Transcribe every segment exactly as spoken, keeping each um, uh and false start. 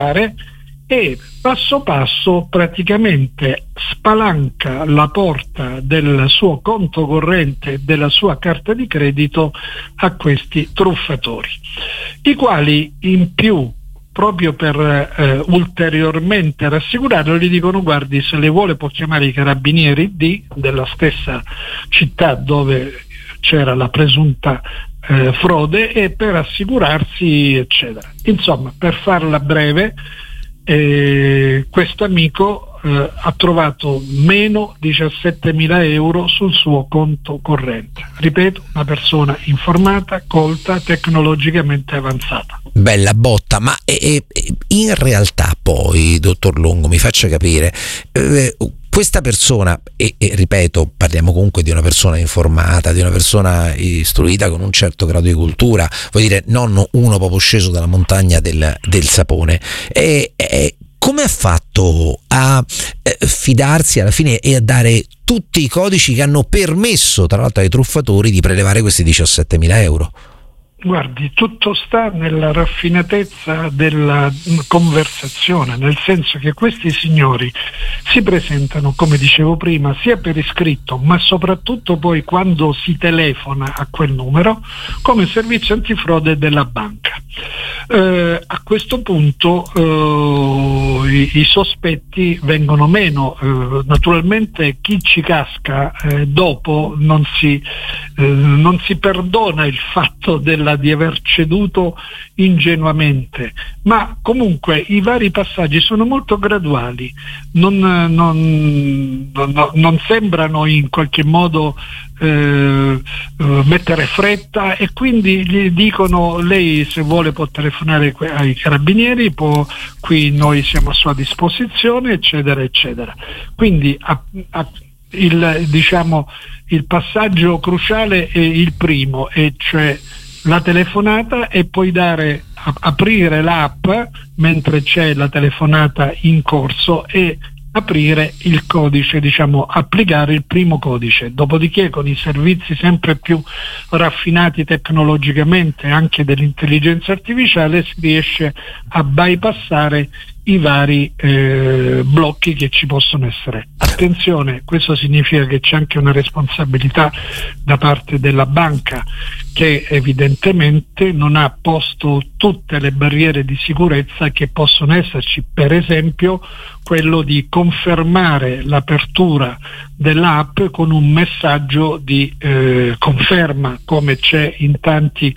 e passo passo praticamente spalanca la porta del suo conto corrente e della sua carta di credito a questi truffatori, i quali in più, proprio per eh, ulteriormente rassicurarlo, gli dicono: guardi, se le vuole può chiamare i carabinieri di, della stessa città dove c'era la presunta eh, frode, e per assicurarsi eccetera. Insomma, per farla breve, eh, questo amico eh, ha trovato meno diciassettemila euro sul suo conto corrente. Ripeto, una persona informata, colta, tecnologicamente avanzata. Bella botta, ma eh, eh, in realtà poi, dottor Longo, mi faccia capire, eh, questa persona, e, e ripeto, parliamo comunque di una persona informata, di una persona istruita con un certo grado di cultura, vuol dire non uno proprio sceso dalla montagna del, del sapone, e, e come ha fatto a eh, fidarsi alla fine e a dare tutti i codici che hanno permesso, tra l'altro, ai truffatori di prelevare questi diciassettemila euro? Guardi, tutto sta nella raffinatezza della conversazione, nel senso che questi signori si presentano, come dicevo prima, sia per iscritto, ma soprattutto poi quando si telefona a quel numero, come servizio antifrode della banca. Eh, a questo punto eh, i, i sospetti vengono meno. Eh, naturalmente chi ci casca eh, dopo non si, eh, non si perdona il fatto della di aver ceduto ingenuamente, ma comunque i vari passaggi sono molto graduali, non, non, non, non sembrano in qualche modo eh, mettere fretta, e quindi gli dicono: lei se vuole può telefonare ai carabinieri, può, qui noi siamo a sua disposizione, eccetera eccetera. Quindi a, a, il, diciamo, il passaggio cruciale è il primo, e cioè la telefonata, e poi dare, aprire l'app mentre c'è la telefonata in corso e aprire il codice, diciamo applicare il primo codice. Dopodiché, con i servizi sempre più raffinati tecnologicamente, anche dell'intelligenza artificiale, si riesce a bypassare i vari eh, blocchi che ci possono essere. Attenzione, questo significa che c'è anche una responsabilità da parte della banca, che evidentemente non ha posto tutte le barriere di sicurezza che possono esserci, per esempio quello di confermare l'apertura dell'app con un messaggio di eh, conferma, come c'è in tanti,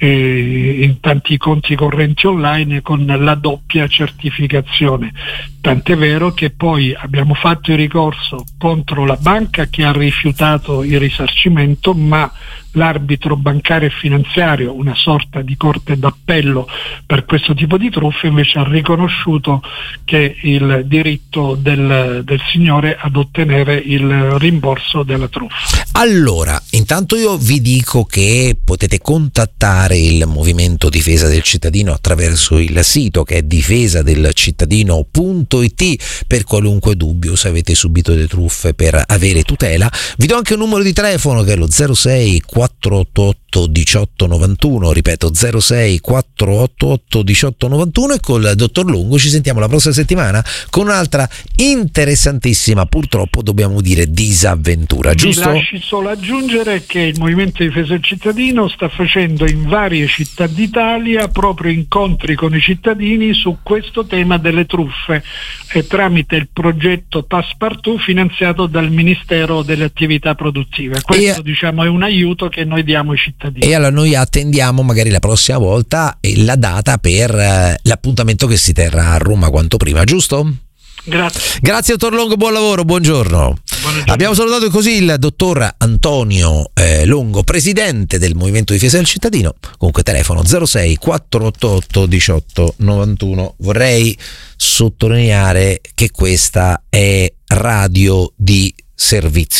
eh, in tanti conti correnti online, con la doppia certificazione. Tant'è vero che poi abbiamo fatto il ricorso contro la banca, che ha rifiutato il risarcimento, ma l'arbitro bancario e finanziario, una sorta di corte d'appello per questo tipo di truffe, invece ha riconosciuto che il diritto del, del signore ad ottenere il rimborso della truffa. Allora, intanto io vi dico che potete contattare il Movimento Difesa del Cittadino attraverso il sito, che è difesa del cittadino punto it, per qualunque dubbio, se avete subito delle truffe, per avere tutela. Vi do anche un numero di telefono, che è lo zero sei quattro otto otto diciotto novantuno, ripeto zero sei quattro otto otto diciotto novantuno, e col dottor Longo ci sentiamo la prossima settimana con un'altra interessantissima, purtroppo dobbiamo dire, disavventura, giusto? Mi lasci solo aggiungere che il Movimento Difesa del Cittadino sta facendo in varie città d'Italia proprio incontri con i cittadini su questo tema delle truffe, e tramite il progetto Passepartout finanziato dal Ministero delle Attività Produttive. Questo e... diciamo è un aiuto che noi diamo ai cittadini. E allora noi attendiamo magari la prossima volta la data per eh, l'appuntamento che si terrà a Roma quanto prima, giusto? Grazie. Grazie dottor Longo, buon lavoro, buongiorno. Buongiorno. Abbiamo salutato così il dottor Antonio eh, Longo, presidente del Movimento Difesa del Cittadino. Comunque telefono zero sei quattro otto otto diciotto novantuno. Vorrei sottolineare che questa è radio di servizio.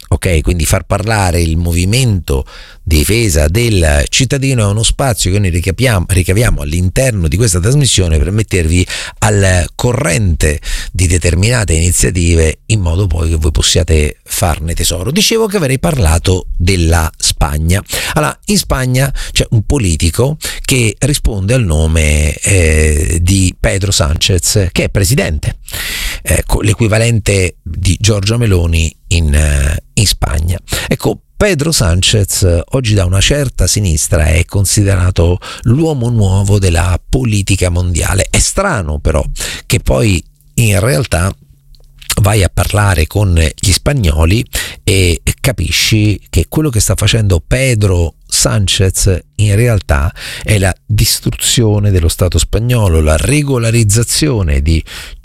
ok? Quindi far parlare il movimento difesa del cittadino è uno spazio che noi ricaviamo, ricaviamo all'interno di questa trasmissione per mettervi al corrente di determinate iniziative in modo poi che voi possiate farne tesoro. Dicevo che avrei parlato della Spagna. Allora, in Spagna c'è un politico che risponde al nome eh, di Pedro Sánchez, che è presidente, eh, l'equivalente di Giorgia Meloni in, eh, in Spagna. Ecco, Pedro Sánchez oggi da una certa sinistra è considerato l'uomo nuovo della politica mondiale. È strano però che poi in realtà vai a parlare con gli spagnoli e capisci che quello che sta facendo Pedro Sánchez in realtà è la distruzione dello Stato spagnolo, la regolarizzazione di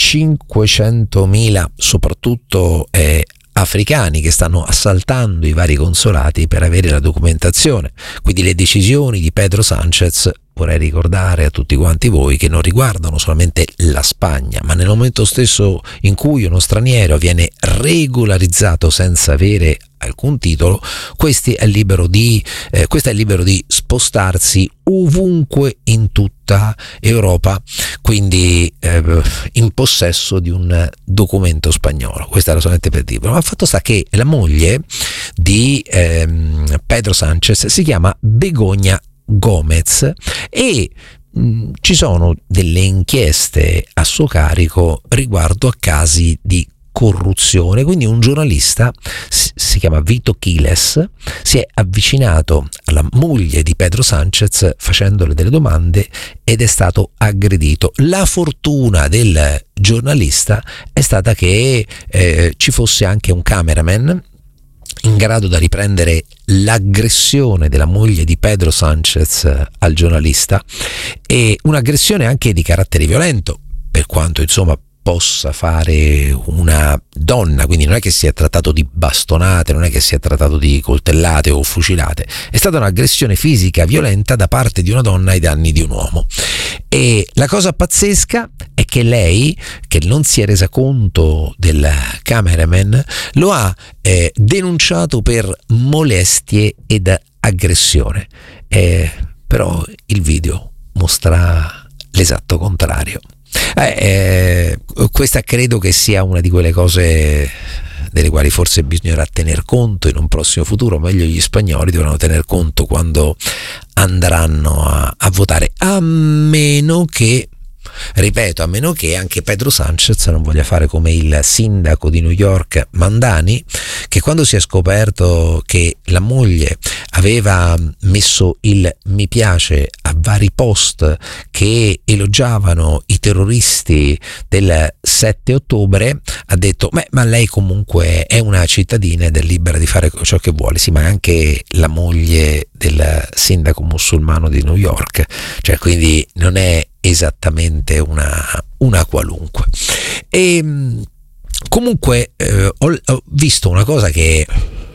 cinquecentomila soprattutto eh, africani che stanno assaltando i vari consolati per avere la documentazione. Quindi le decisioni di Pedro Sánchez, vorrei ricordare a tutti quanti voi, che non riguardano solamente la Spagna, ma nel momento stesso in cui uno straniero viene regolarizzato senza avere alcun titolo, questi è libero di, eh, questo è libero di spostarsi ovunque in tutta Europa, quindi eh, in possesso di un documento spagnolo. Questo era solamente per dirlo. Ma il fatto sta che la moglie di ehm, Pedro Sánchez si chiama Begoña Gómez e mh, ci sono delle inchieste a suo carico riguardo a casi di corruzione. Quindi un giornalista, si chiama Vito Quiles, si è avvicinato alla moglie di Pedro Sánchez facendole delle domande ed è stato aggredito. La fortuna del giornalista è stata che eh, ci fosse anche un cameraman in grado da riprendere l'aggressione della moglie di Pedro Sánchez al giornalista, e un'aggressione anche di carattere violento, per quanto insomma possa fare una donna. Quindi non è che si è trattato di bastonate, non è che si è trattato di coltellate o fucilate, è stata un'aggressione fisica violenta da parte di una donna ai danni di un uomo. E la cosa pazzesca è che lei, che non si è resa conto del cameraman, lo ha eh, denunciato per molestie ed aggressione, eh, però il video mostra l'esatto contrario. Eh, eh, questa credo che sia una di quelle cose delle quali forse bisognerà tener conto in un prossimo futuro, meglio gli spagnoli dovranno tener conto quando andranno a, a votare, a meno che, ripeto, a meno che anche Pedro Sánchez non voglia fare come il sindaco di New York Mandani, che quando si è scoperto che la moglie aveva messo il mi piace a vari post che elogiavano i terroristi del sette ottobre, ha detto Beh, ma lei comunque è una cittadina ed è libera di fare ciò che vuole. Sì, ma è anche la moglie del sindaco musulmano di New York, cioè quindi non è esattamente una, una qualunque. E comunque eh, ho, ho visto una cosa che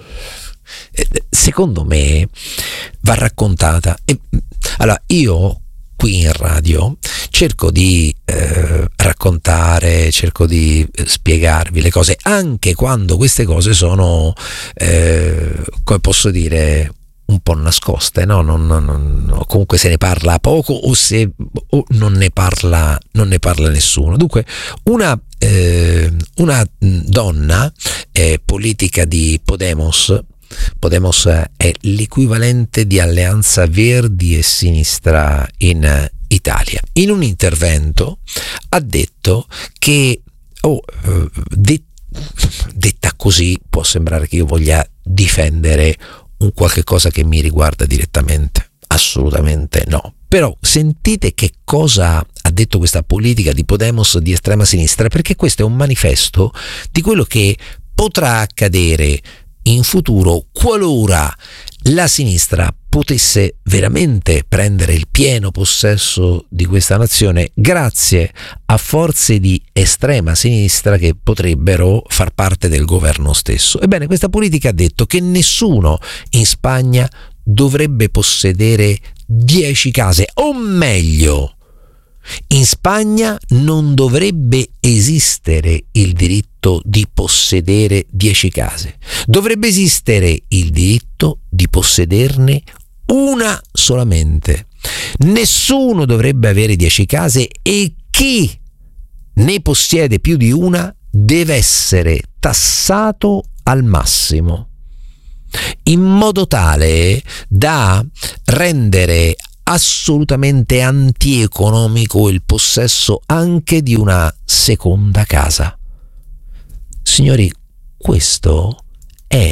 eh, secondo me va raccontata. E, allora, io qui in radio cerco di eh, raccontare, cerco di spiegarvi le cose, anche quando queste cose sono, eh, come posso dire, un po' nascoste, no? Non, non, non, comunque se ne parla poco o se o non ne parla non ne parla nessuno. Dunque una eh, una donna eh, politica di Podemos Podemos è l'equivalente di Alleanza Verdi e Sinistra in Italia. In un intervento ha detto che oh, det, detta così può sembrare che io voglia difendere un qualche cosa che mi riguarda direttamente. Assolutamente no. Però sentite che cosa ha detto questa politica di Podemos di estrema sinistra, perché questo è un manifesto di quello che potrà accadere in futuro qualora la sinistra potesse veramente prendere il pieno possesso di questa nazione grazie a forze di estrema sinistra che potrebbero far parte del governo stesso. Ebbene, questa politica ha detto che nessuno in Spagna dovrebbe possedere dieci case, o meglio, In Spagna non dovrebbe esistere il diritto di possedere dieci case, dovrebbe esistere il diritto di possederne una solamente. Nessuno dovrebbe avere dieci case e chi ne possiede più di una deve essere tassato al massimo, in modo tale da rendere assolutamente antieconomico il possesso anche di una seconda casa. Signori, questo è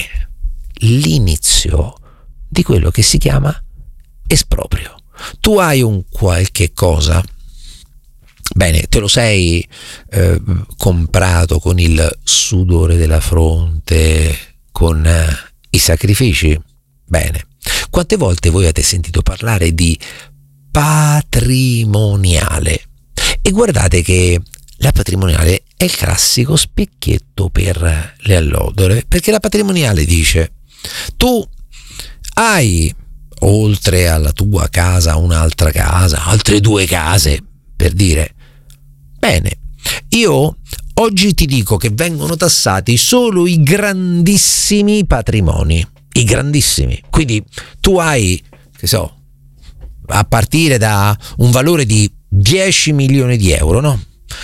l'inizio di quello che si chiama esproprio. Tu hai un qualche cosa, bene, te lo sei eh, comprato con il sudore della fronte, con eh, i sacrifici, bene. Quante volte voi avete sentito parlare di patrimoniale? E guardate che la patrimoniale è il classico specchietto per le allodole, perché la patrimoniale dice: tu hai, oltre alla tua casa, un'altra casa, altre due case, per dire, bene, io oggi ti dico che vengono tassati solo i grandissimi patrimoni. I grandissimi. Quindi tu hai, che so, a partire da un valore di dieci milioni di euro, no?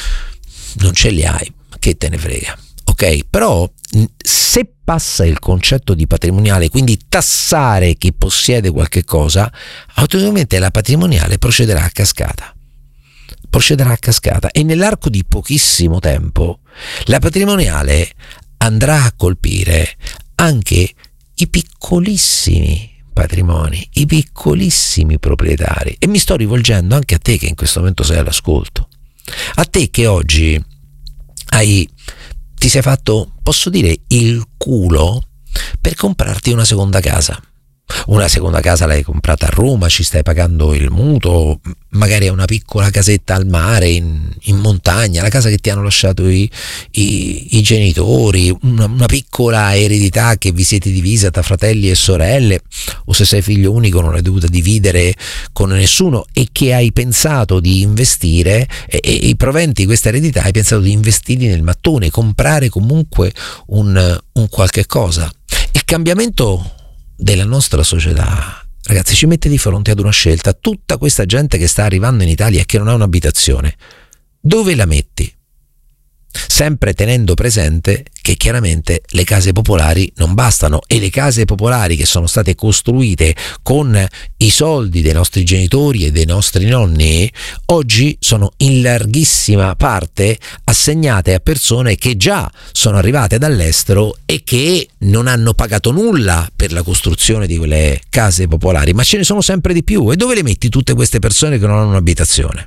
Non ce li hai, che te ne frega, ok? Però se passa il concetto di patrimoniale, quindi tassare chi possiede qualche cosa, automaticamente la patrimoniale procederà a cascata. Procederà a cascata e nell'arco di pochissimo tempo la patrimoniale andrà a colpire anche i piccolissimi patrimoni, i piccolissimi proprietari. E mi sto rivolgendo anche a te che in questo momento sei all'ascolto, a te che oggi hai, ti sei fatto, posso dire, il culo per comprarti una seconda casa. Una seconda casa l'hai comprata a Roma, ci stai pagando il mutuo, magari è una piccola casetta al mare, in, in montagna, la casa che ti hanno lasciato i, i, i genitori, una, una piccola eredità che vi siete divisa tra fratelli e sorelle, o se sei figlio unico non l'hai dovuta dividere con nessuno, e che hai pensato di investire, e, e i proventi di questa eredità hai pensato di investirli nel mattone, comprare comunque un, un qualche cosa. Il cambiamento della nostra società, ragazzi, ci mette di fronte ad una scelta. Tutta questa gente che sta arrivando in Italia e che non ha un'abitazione, dove la metti? Sempre tenendo presente che chiaramente le case popolari non bastano, e le case popolari che sono state costruite con i soldi dei nostri genitori e dei nostri nonni oggi sono in larghissima parte assegnate a persone che già sono arrivate dall'estero e che non hanno pagato nulla per la costruzione di quelle case popolari, ma ce ne sono sempre di più. E dove le metti tutte queste persone che non hanno un'abitazione?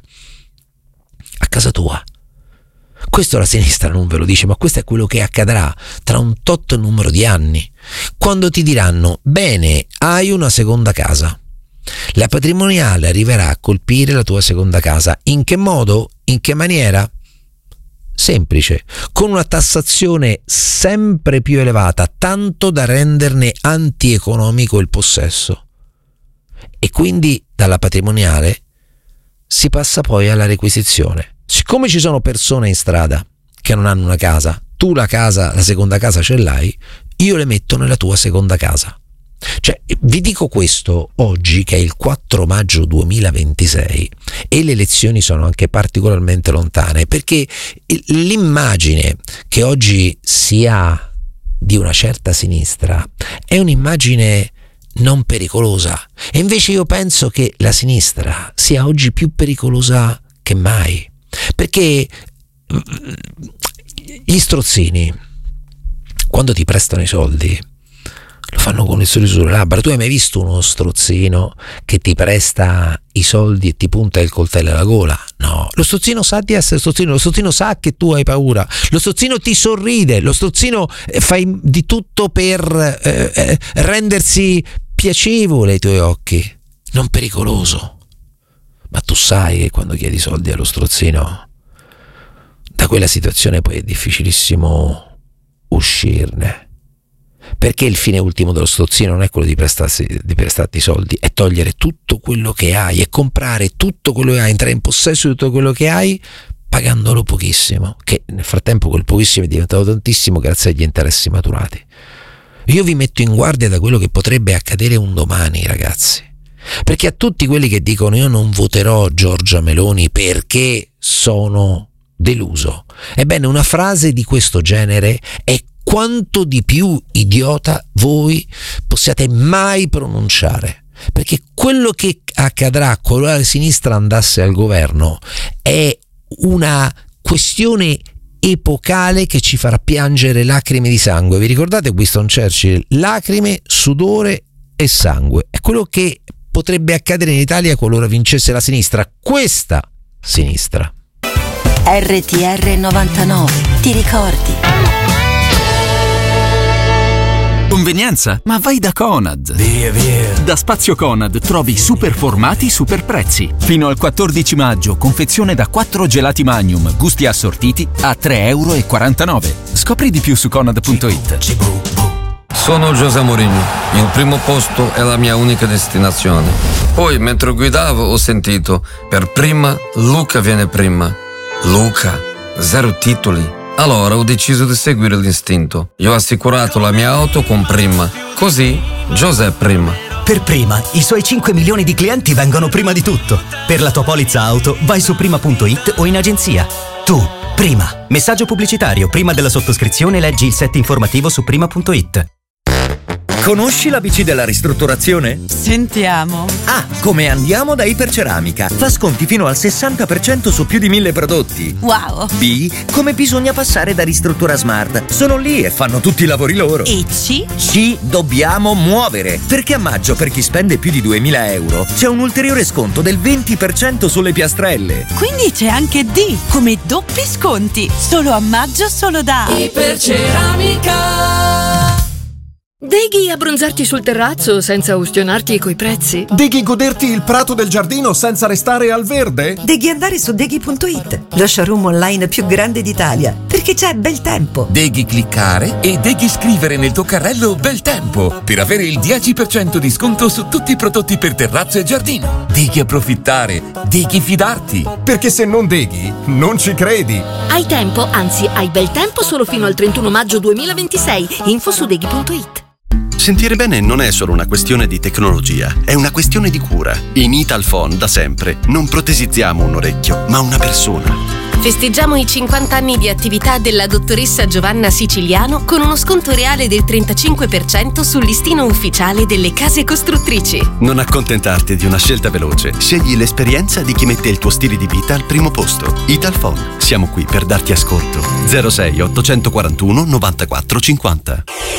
A casa tua. Questo la sinistra non ve lo dice, ma questo è quello che accadrà tra un tot numero di anni, quando ti diranno: bene, hai una seconda casa, la patrimoniale arriverà a colpire la tua seconda casa. In che modo? In che maniera? Semplice, con una tassazione sempre più elevata, tanto da renderne antieconomico il possesso. E quindi dalla patrimoniale si passa poi alla requisizione. Siccome ci sono persone in strada che non hanno una casa, tu la casa, la seconda casa ce l'hai, io le metto nella tua seconda casa. Cioè, vi dico questo oggi che è il quattro maggio duemilaventisei e le elezioni sono anche particolarmente lontane, perché l'immagine che oggi si ha di una certa sinistra è un'immagine non pericolosa, e invece io penso che la sinistra sia oggi più pericolosa che mai. Perché gli strozzini, quando ti prestano i soldi, lo fanno con il sorriso sulle labbra. Tu hai mai visto uno strozzino che ti presta i soldi e ti punta il coltello alla gola? No, lo strozzino sa di essere strozzino, lo strozzino sa che tu hai paura, lo strozzino ti sorride, lo strozzino fa di tutto per eh, eh, rendersi piacevole ai tuoi occhi, non pericoloso. Ma tu sai che quando chiedi soldi allo strozzino, da quella situazione poi è difficilissimo uscirne, Perché il fine ultimo dello strozzino non è quello di prestarsi, di prestarti soldi, è togliere tutto quello che hai e comprare tutto quello che hai, entrare in possesso di tutto quello che hai pagandolo pochissimo, che nel frattempo quel pochissimo è diventato tantissimo grazie agli interessi maturati. Io vi metto in guardia da quello che potrebbe accadere un domani, ragazzi, perché a tutti quelli che dicono io non voterò Giorgia Meloni perché sono deluso, ebbene una frase di questo genere è quanto di più idiota voi possiate mai pronunciare, perché quello che accadrà qualora la sinistra andasse al governo è una questione epocale che ci farà piangere lacrime di sangue. Vi ricordate Winston Churchill? Lacrime, sudore e sangue. È quello che potrebbe accadere in Italia qualora vincesse la sinistra, questa sinistra. R T R novantanove, ti ricordi? Convenienza? Ma vai da Conad! Via, via! Da Spazio Conad trovi super formati, super prezzi. Fino al quattordici maggio, confezione da quattro gelati Magnum, gusti assortiti, a tre virgola quarantanove euro. Scopri di più su conad punto it. Sono José Mourinho, il primo posto è la mia unica destinazione. Poi, mentre guidavo, ho sentito, per prima, Luca viene prima. Luca, zero titoli. Allora ho deciso di seguire l'istinto. Io ho assicurato la mia auto con Prima. Così, José Prima. Per Prima, i suoi cinque milioni di clienti vengono prima di tutto. Per la tua polizza auto, vai su prima punto it o in agenzia. Tu, Prima. Messaggio pubblicitario. Prima della sottoscrizione leggi il set informativo su prima punto it. Conosci l'A B C della ristrutturazione? Sentiamo. A. Come andiamo da Iperceramica. Fa sconti fino al sessanta per cento su più di mille prodotti. Wow. B. Come bisogna passare da Ristruttura Smart. Sono lì e fanno tutti i lavori loro. E C? C. Dobbiamo muovere. Perché a maggio, per chi spende più di duemila euro, c'è un ulteriore sconto del venti per cento sulle piastrelle. Quindi c'è anche D, come doppi sconti. Solo a maggio, solo da Iperceramica. Deghi abbronzarti sul terrazzo senza ustionarti coi prezzi? Deghi goderti il prato del giardino senza restare al verde? Deghi andare su deghi punto it, lo showroom online più grande d'Italia, perché c'è bel tempo. Deghi cliccare e deghi scrivere nel tuo carrello bel tempo per avere il dieci per cento di sconto su tutti i prodotti per terrazzo e giardino. Deghi approfittare, deghi fidarti. Perché se non deghi, non ci credi. Hai tempo, anzi hai bel tempo solo fino al trentuno maggio duemilaventisei. Info su deghi punto it. Sentire bene non è solo una questione di tecnologia, è una questione di cura. In Italphone, da sempre, non protesizziamo un orecchio, ma una persona. Festeggiamo i cinquanta anni di attività della dottoressa Giovanna Siciliano con uno sconto reale del trentacinque per cento sul listino ufficiale delle case costruttrici. Non accontentarti di una scelta veloce. Scegli l'esperienza di chi mette il tuo stile di vita al primo posto. Italphone. Siamo qui per darti ascolto. zero sei ottocentoquarantuno novantaquattro cinquanta.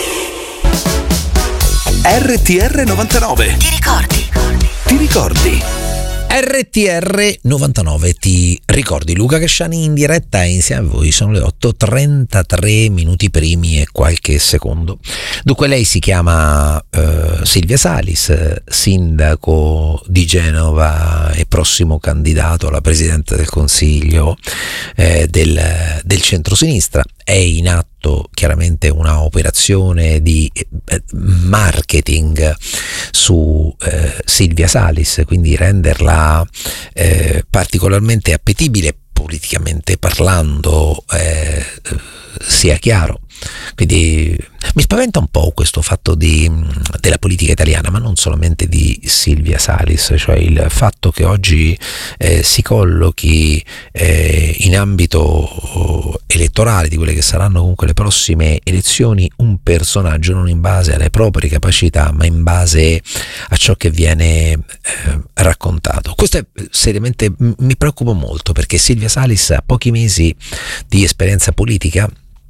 R T R novantanove. Ti ricordi? Ti ricordi? R T R novantanove, ti ricordi? Luca Casciani in diretta insieme a voi, sono le otto e trentatré minuti primi e qualche secondo. Dunque lei si chiama uh, Silvia Salis, sindaco di Genova e prossimo candidato alla Presidenza del Consiglio eh, del, del centrosinistra. È in atto chiaramente una operazione di marketing su eh, Silvia Salis, quindi renderla eh, particolarmente appetibile politicamente parlando, eh, sia chiaro. Quindi mi spaventa un po' questo fatto di, della politica italiana, ma non solamente di Silvia Salis, cioè il fatto che oggi eh, si collochi eh, in ambito elettorale di quelle che saranno comunque le prossime elezioni un personaggio non in base alle proprie capacità, ma in base a ciò che viene eh, raccontato. Questo è seriamente mi preoccupa molto, perché Silvia Salis ha pochi mesi di esperienza politica.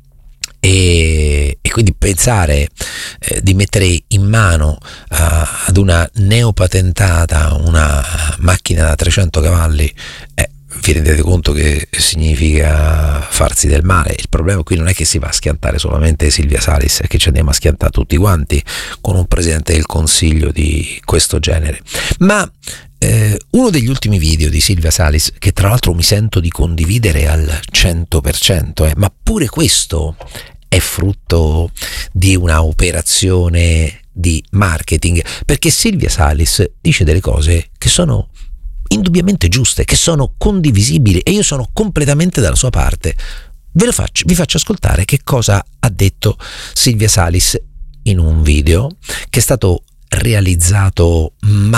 E, e quindi pensare eh, di mettere in mano uh, ad una neopatentata una macchina da trecento cavalli, eh, vi rendete conto che significa farsi del male. Il problema qui non è che si va a schiantare solamente Silvia Salis, è che ci andiamo a schiantare tutti quanti con un presidente del Consiglio di questo genere. Ma eh, uno degli ultimi video di Silvia Salis, che tra l'altro mi sento di condividere al cento per cento, eh, ma pure questo è frutto di una operazione di marketing, perché Silvia Salis dice delle cose che sono indubbiamente giuste, che sono condivisibili, e io sono completamente dalla sua parte. Ve lo faccio, vi faccio ascoltare che cosa ha detto Silvia Salis in un video che è stato realizzato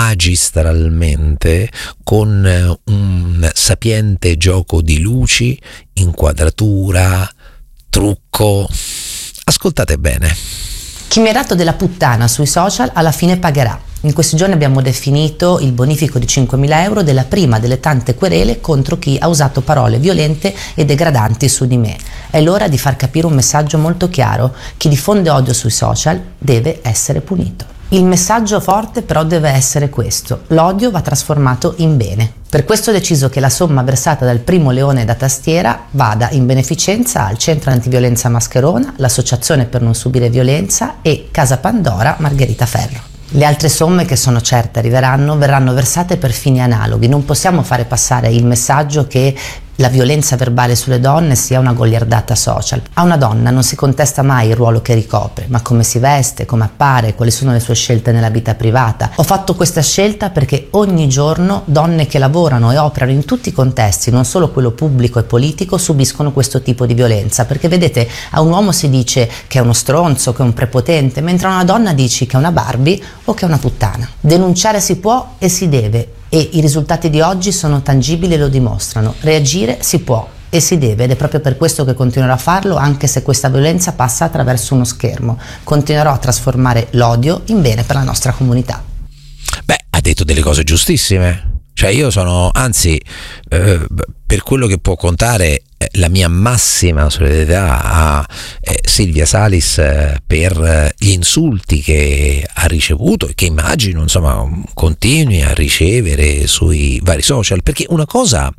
magistralmente con un sapiente gioco di luci, inquadratura, trucco. Ascoltate bene. Chi mi ha dato della puttana sui social alla fine pagherà. In questi giorni abbiamo definito il bonifico di cinquemila euro della prima delle tante querele contro chi ha usato parole violente e degradanti su di me. È l'ora di far capire un messaggio molto chiaro: chi diffonde odio sui social deve essere punito. Il messaggio forte però deve essere questo: l'odio va trasformato in bene. Per questo ho deciso che la somma versata dal primo leone da tastiera vada in beneficenza al Centro Antiviolenza Mascherona, l'Associazione per non subire violenza e Casa Pandora Margherita Ferro. Le altre somme, che sono certe arriveranno, verranno versate per fini analoghi. Non possiamo fare passare il messaggio che la violenza verbale sulle donne sia una goliardata social. A una donna non si contesta mai il ruolo che ricopre, ma come si veste, come appare, quali sono le sue scelte nella vita privata. Ho fatto questa scelta perché ogni giorno donne che lavorano e operano in tutti i contesti, non solo quello pubblico e politico, subiscono questo tipo di violenza. Perché vedete, a un uomo si dice che è uno stronzo, che è un prepotente, mentre a una donna dici che è una Barbie o che è una puttana. Denunciare si può e si deve, e i risultati di oggi sono tangibili e lo dimostrano. Reagire si può e si deve, ed è proprio per questo che continuerò a farlo, anche se questa violenza passa attraverso uno schermo. Continuerò a trasformare l'odio in bene per la nostra comunità. Beh, ha detto delle cose giustissime. Cioè io sono, anzi, eh, per quello che può contare, eh, la mia massima solidarietà a eh, Silvia Salis eh, per gli insulti che ha ricevuto e che immagino, insomma, continui a ricevere sui vari social, perché una cosa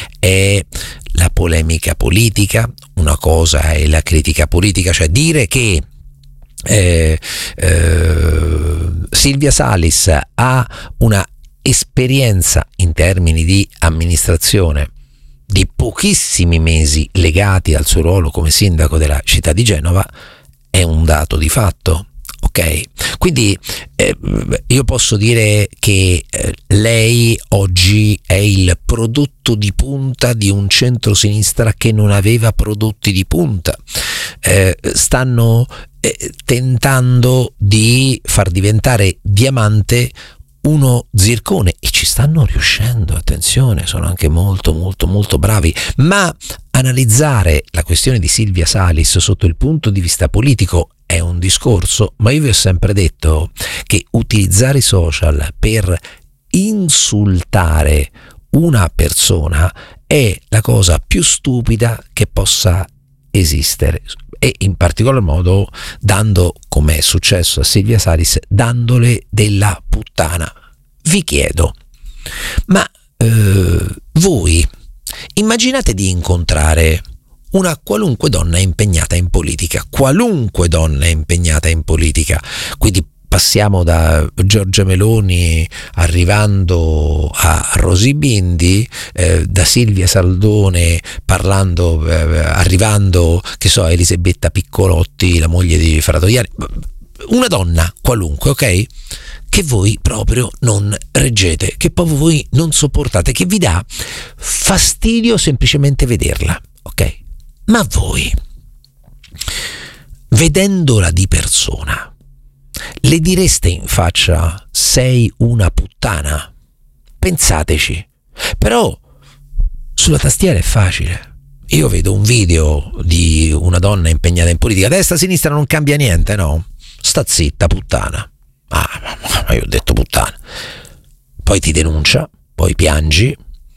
è la polemica politica, una cosa è la critica politica, cioè dire che eh, eh, Silvia Salis ha una esperienza in termini di amministrazione di pochissimi mesi legati al suo ruolo come sindaco della città di Genova è un dato di fatto, ok? Quindi eh, io posso dire che eh, lei oggi è il prodotto di punta di un centrosinistra che non aveva prodotti di punta. Eh, stanno eh, tentando di far diventare diamante uno zircone e ci stanno riuscendo, attenzione, sono anche molto molto molto bravi, ma analizzare la questione di Silvia Salis sotto il punto di vista politico è un discorso. Ma io vi ho sempre detto che utilizzare i social per insultare una persona è la cosa più stupida che possa esistere, e in particolar modo dando, come è successo a Silvia Salis, dandole della puttana. Vi chiedo, ma eh, voi immaginate di incontrare una qualunque donna impegnata in politica, qualunque donna impegnata in politica, quindi passiamo da Giorgia Meloni arrivando a Rosy Bindi, eh, da Silvia Saldone parlando, eh, arrivando, che so, a Elisabetta Piccolotti, la moglie di Fratoianni, una donna qualunque, ok? Che voi proprio non reggete, che proprio voi non sopportate, che vi dà fastidio semplicemente vederla, ok? Ma voi, vedendola di persona, le direste in faccia sei una puttana? Pensateci. Però sulla tastiera è facile. Io vedo un video di una donna impegnata in politica, destra, sinistra non cambia niente, no? Sta zitta, puttana. Ah, ma io ho detto puttana. Poi ti denuncia, poi piangi,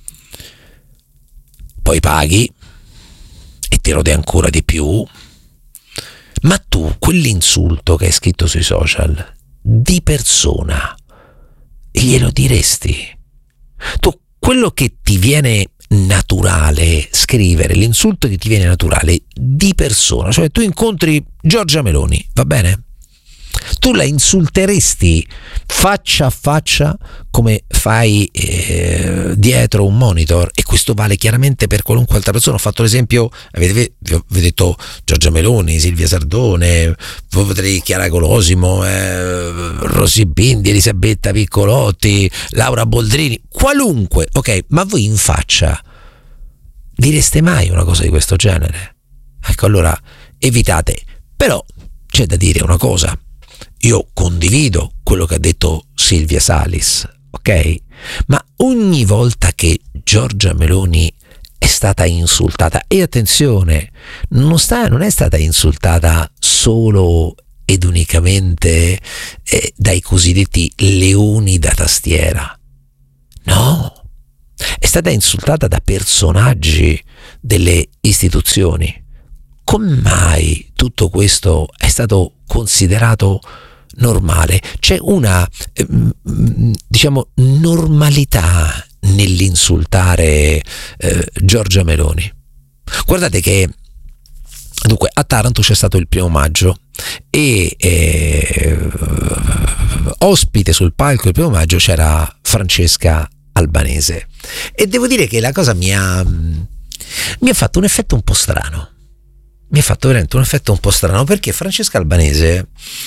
poi paghi e ti rode ancora di più. Ma tu, quell'insulto che hai scritto sui social, di persona, glielo diresti? Tu, quello che ti viene naturale scrivere, l'insulto che ti viene naturale di persona, cioè tu incontri Giorgia Meloni, va bene? Tu la insulteresti faccia a faccia come fai eh, dietro un monitor, e questo vale chiaramente per qualunque altra persona. Ho fatto l'esempio, avete, vi ho detto Giorgia Meloni, Silvia Sardone, potrei Chiara Colosimo, eh, Rosy Bindi, Elisabetta Piccolotti, Laura Boldrini, qualunque, ok, ma voi in faccia direste mai una cosa di questo genere? Ecco, allora evitate. Però c'è da dire una cosa: io condivido quello che ha detto Silvia Salis, ok? Ma ogni volta che Giorgia Meloni è stata insultata, e attenzione, non, sta, non è stata insultata solo ed unicamente eh, dai cosiddetti leoni da tastiera, no, è stata insultata da personaggi delle istituzioni. Come mai tutto questo è stato considerato normale? C'è una eh, diciamo normalità nell'insultare eh, Giorgia Meloni. Guardate che dunque a Taranto c'è stato il primo maggio e eh, ospite sul palco il primo maggio c'era Francesca Albanese, e devo dire che la cosa mi ha mi ha fatto un effetto un po' strano. Mi ha fatto veramente un effetto un po' strano, perché Francesca Albanese,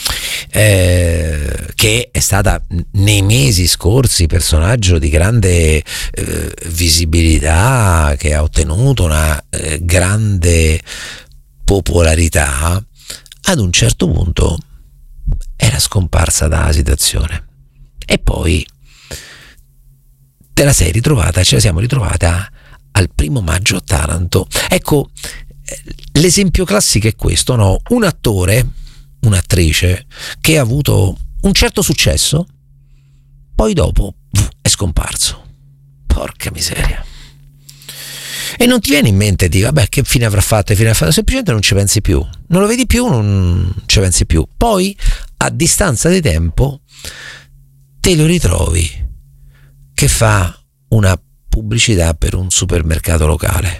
eh, che è stata nei mesi scorsi personaggio di grande eh, visibilità, che ha ottenuto una eh, grande popolarità, ad un certo punto era scomparsa dalla situazione, e poi te la sei ritrovata, ce la siamo ritrovata al primo maggio a Taranto. Ecco, l'esempio classico è questo, no? Un attore, un'attrice che ha avuto un certo successo, poi dopo è scomparso. Porca miseria. E non ti viene in mente di vabbè, che fine avrà fatto, che fine avrà fatto, semplicemente non ci pensi più, non lo vedi più, non ci pensi più. Poi a distanza di tempo te lo ritrovi che fa una pubblicità per un supermercato locale.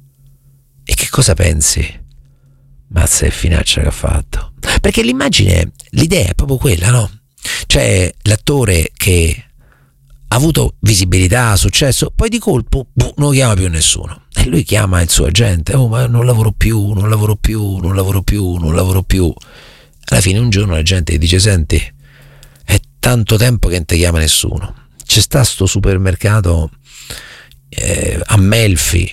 E che cosa pensi? Mazza e finaccia che ha fatto. Perché l'immagine, l'idea è proprio quella, no? Cioè l'attore che ha avuto visibilità, successo, poi di colpo boh, non lo chiama più nessuno. E lui chiama il suo agente: oh, ma non lavoro più, non lavoro più, non lavoro più, non lavoro più. Alla fine un giorno la gente gli dice: senti, è tanto tempo che non ti chiama nessuno. C'è sta sto supermercato eh, a Melfi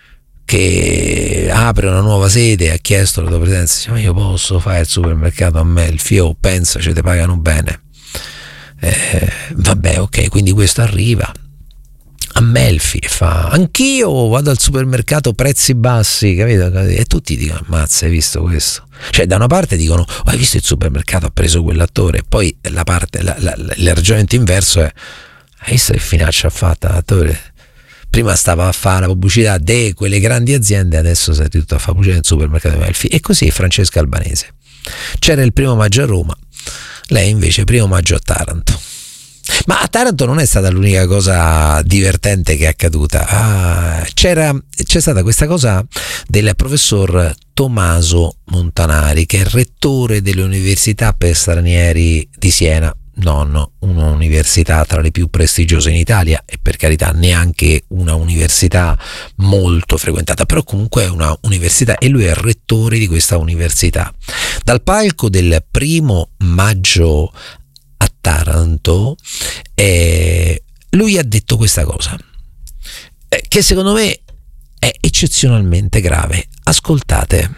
che apre una nuova sede, ha chiesto la tua presenza. Dice: ma io posso fare il supermercato a Melfi? Io penso ci te pagano bene. Eh, vabbè, ok, quindi questo arriva a Melfi e fa: anch'io vado al supermercato prezzi bassi, capito? E tutti dicono: ammazza, hai visto questo? Cioè, da una parte dicono: oh, hai visto il supermercato, ha preso quell'attore, poi la parte la, la, la, l'argomento inverso è: hai visto che finaccia ha fatto l'attore? Prima stava a fare la pubblicità di quelle grandi aziende, adesso sei tutto a fare pubblicità nel supermercato di Melfi. E così Francesca Albanese. C'era il primo maggio a Roma, lei invece primo maggio a Taranto. Ma a Taranto non è stata l'unica cosa divertente che è accaduta. Ah, c'era, c'è stata questa cosa del professor Tommaso Montanari, che è rettore dell'Università per Stranieri di Siena. Non un'università tra le più prestigiose in Italia, e per carità neanche una università molto frequentata, però comunque è una università, e lui è rettore di questa università. Dal palco del primo maggio a Taranto eh, lui ha detto questa cosa eh, che secondo me è eccezionalmente grave. Ascoltate.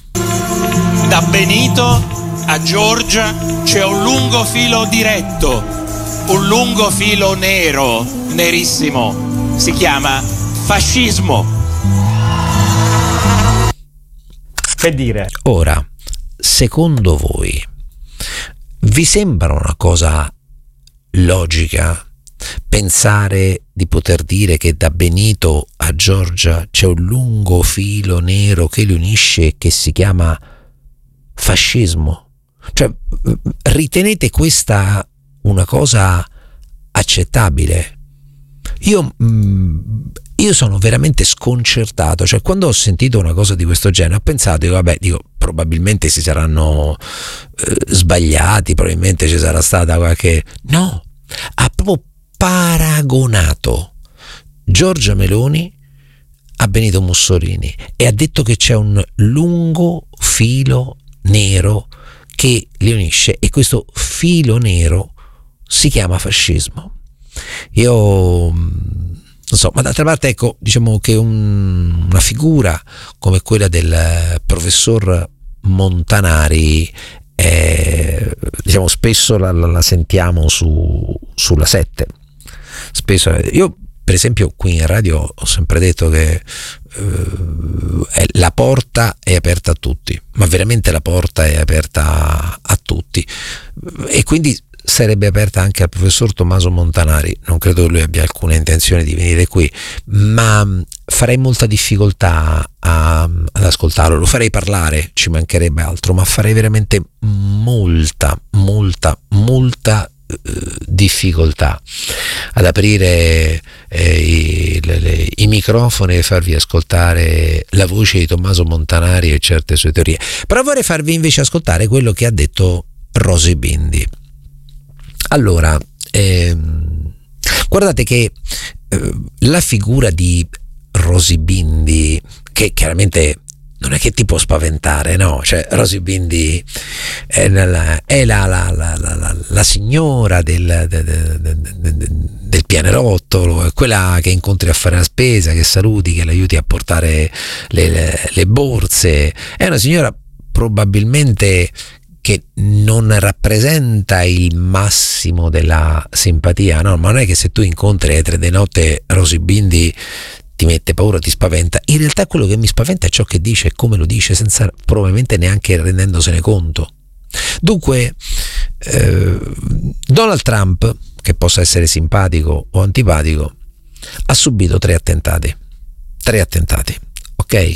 Da Benito a Giorgia c'è un lungo filo diretto, un lungo filo nero, nerissimo, si chiama fascismo. Che dire? Ora, secondo voi vi sembra una cosa logica pensare di poter dire che da Benito a Giorgia c'è un lungo filo nero che li unisce e che si chiama fascismo? Cioè, ritenete questa una cosa accettabile? Io, io sono veramente sconcertato. Cioè, quando ho sentito una cosa di questo genere ho pensato, dico, vabbè, dico, probabilmente si saranno eh, sbagliati, probabilmente ci sarà stata qualche... No, ha proprio paragonato Giorgia Meloni a Benito Mussolini e ha detto che c'è un lungo filo nero che li unisce, e questo filo nero si chiama fascismo. Io non so, ma d'altra parte, ecco, diciamo che un, una figura come quella del professor Montanari, eh, diciamo, spesso la, la, la sentiamo su, sulla sette. Spesso, io per esempio qui in radio ho sempre detto che eh, la porta è aperta a tutti, ma veramente la porta è aperta a, a tutti, e quindi sarebbe aperta anche al professor Tommaso Montanari. Non credo che lui abbia alcuna intenzione di venire qui, ma farei molta difficoltà a, ad ascoltarlo. Lo farei parlare, ci mancherebbe altro, ma farei veramente molta, molta, molta difficoltà ad aprire eh, i, le, le, i microfoni e farvi ascoltare la voce di Tommaso Montanari e certe sue teorie. Però vorrei farvi invece ascoltare quello che ha detto Rosy Bindi. Allora, ehm, guardate che eh, la figura di Rosy Bindi, che chiaramente non è che ti può spaventare, no? Cioè, Rosy Bindi è la, è la, la, la, la, la signora del, del, del, del pianerottolo, è quella che incontri a fare la spesa, che saluti, che l'aiuti a portare le, le, le borse. È una signora probabilmente che non rappresenta il massimo della simpatia, no? Ma non è che se tu incontri alle tre di notte Rosy Bindi ti mette paura, ti spaventa. In realtà quello che mi spaventa è ciò che dice e come lo dice, senza probabilmente neanche rendendosene conto. Dunque, eh, Donald Trump, che possa essere simpatico o antipatico, ha subito tre attentati. Tre attentati, ok?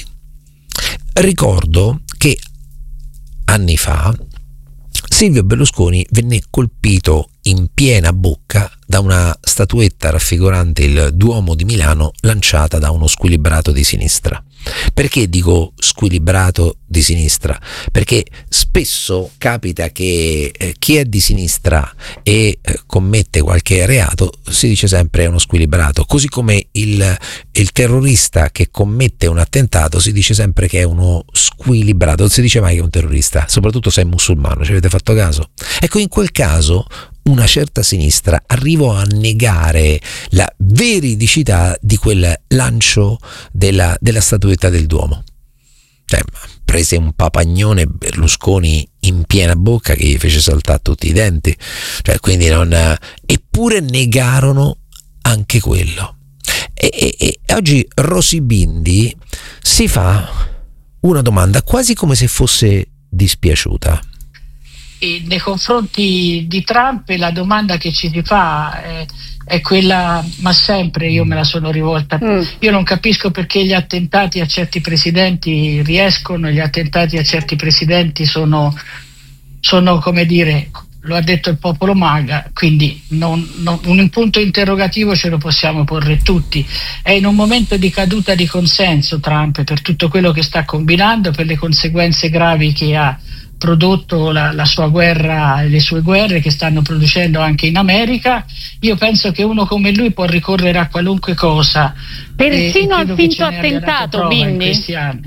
Ricordo che anni fa Silvio Berlusconi venne colpito in piena bocca da una statuetta raffigurante il Duomo di Milano lanciata da uno squilibrato di sinistra. Perché dico squilibrato di sinistra? Perché spesso capita che eh, chi è di sinistra e eh, commette qualche reato si dice sempre è uno squilibrato, così come il, il terrorista che commette un attentato si dice sempre che è uno squilibrato, non si dice mai che è un terrorista, soprattutto se è musulmano, ci avete fatto caso? Ecco, in quel caso una certa sinistra arrivò a negare la veridicità di quel lancio della, della statuetta del Duomo. Cioè, prese un papagnone Berlusconi in piena bocca che gli fece saltare tutti i denti. Cioè, quindi non, eppure negarono anche quello. E, e, e oggi Rosy Bindi si fa una domanda quasi come se fosse dispiaciuta. E nei confronti di Trump la domanda che ci si fa è, è quella, ma sempre io me la sono rivolta, mm. io non capisco perché gli attentati a certi presidenti riescono, gli attentati a certi presidenti sono, sono come dire, lo ha detto il popolo MAGA, quindi non, non, un punto interrogativo ce lo possiamo porre tutti. È in un momento di caduta di consenso Trump per tutto quello che sta combinando, per le conseguenze gravi che ha prodotto la, la sua guerra e le sue guerre che stanno producendo anche in America. Io penso che uno come lui può ricorrere a qualunque cosa, persino al finto attentato, Bindi.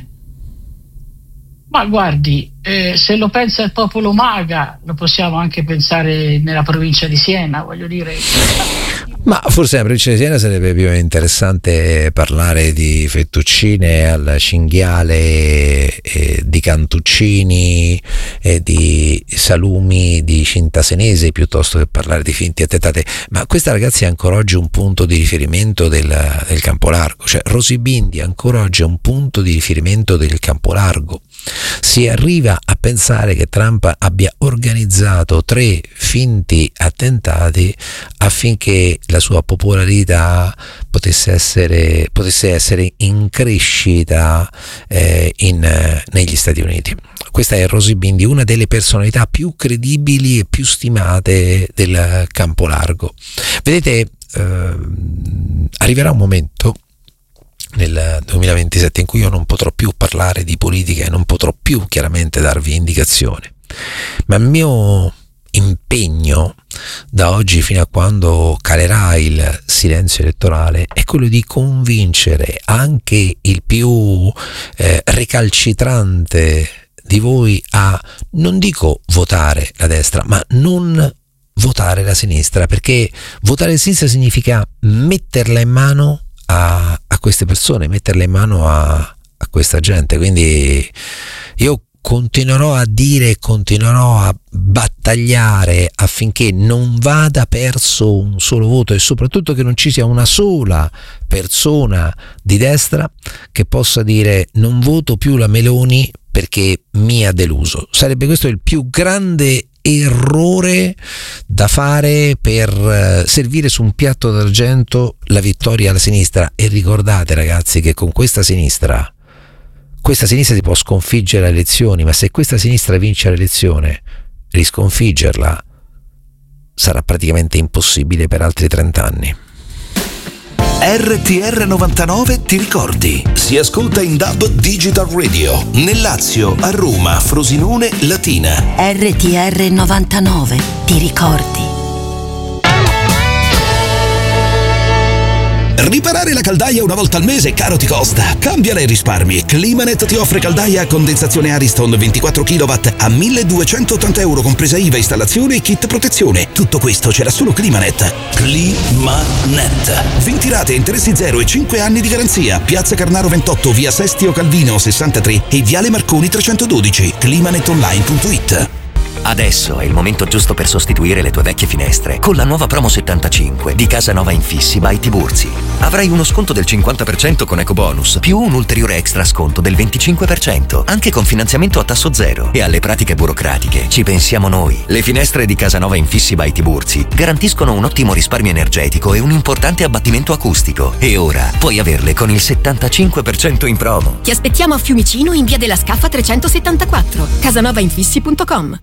Ma guardi, eh, se lo pensa il popolo MAGA lo possiamo anche pensare nella provincia di Siena, voglio dire. Ma forse nella provincia di Siena sarebbe più interessante parlare di fettuccine al cinghiale, eh, di cantuccini, eh, di salumi di Cintasenese, piuttosto che parlare di finti attentati. Ma questa, ragazzi, è ancora oggi un punto di riferimento del, del campo largo. Cioè Rosy Bindi ancora oggi è un punto di riferimento del campo largo. Si arriva a pensare che Trump abbia organizzato tre finti attentati affinché la sua popolarità potesse essere, potesse essere in crescita eh, in, eh, negli Stati Uniti. Questa è Rosy Bindi, una delle personalità più credibili e più stimate del campo largo. Vedete, eh, arriverà un momento nel duemilaventisette, in cui io non potrò più parlare di politica e non potrò più chiaramente darvi indicazioni, ma il mio impegno da oggi fino a quando calerà il silenzio elettorale è quello di convincere anche il più eh, recalcitrante di voi a, non dico votare la destra, ma non votare la sinistra, perché votare la sinistra significa metterla in mano a, a queste persone, metterla in mano a, a questa gente. Quindi io continuerò a dire, continuerò a battagliare affinché non vada perso un solo voto e soprattutto che non ci sia una sola persona di destra che possa dire non voto più la Meloni perché mi ha deluso. Sarebbe questo il più grande errore da fare per servire su un piatto d'argento la vittoria alla sinistra. E ricordate, ragazzi, che con questa sinistra questa sinistra si può sconfiggere alle elezioni, ma se questa sinistra vince l'elezione, risconfiggerla sarà praticamente impossibile per altri trent'anni. R T R novantanove ti ricordi? Si ascolta in D A B Digital Radio nel Lazio, a Roma, Frosinone, Latina. R T R novantanove ti ricordi? Riparare la caldaia una volta al mese caro ti costa. Cambiala e risparmi. Climanet ti offre caldaia a condensazione Ariston ventiquattro chilowatt a milleduecentottanta euro compresa I V A, installazione e kit protezione. Tutto questo c'era solo Climanet. Climanet. venti rate, interessi zero e cinque anni di garanzia. Piazza Carnaro ventotto, via Sestio Calvino sessantatré e viale Marconi trecentododici. climanetonline punto it. Adesso è il momento giusto per sostituire le tue vecchie finestre con la nuova promo settantacinque di Casanova Infissi by Tiburzi. Avrai uno sconto del cinquanta per cento con ecobonus più un ulteriore extra sconto del venticinque per cento anche con finanziamento a tasso zero. E alle pratiche burocratiche ci pensiamo noi. Le finestre di Casanova Infissi by Tiburzi garantiscono un ottimo risparmio energetico e un importante abbattimento acustico. E ora puoi averle con il settantacinque per cento in promo. Ti aspettiamo a Fiumicino in via della Scaffa trecentosettantaquattro, casanovainfissi punto com.